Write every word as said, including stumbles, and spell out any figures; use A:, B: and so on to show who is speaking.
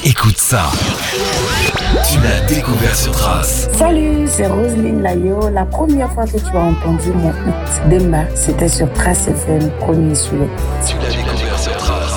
A: Écoute ça. Tu l'as découvert sur Trace.
B: Salut, c'est Roselyne Layo. La première fois que tu as entendu mon hit Demba, c'était sur Trace F M, premier sur le.
A: Tu l'as découvert sur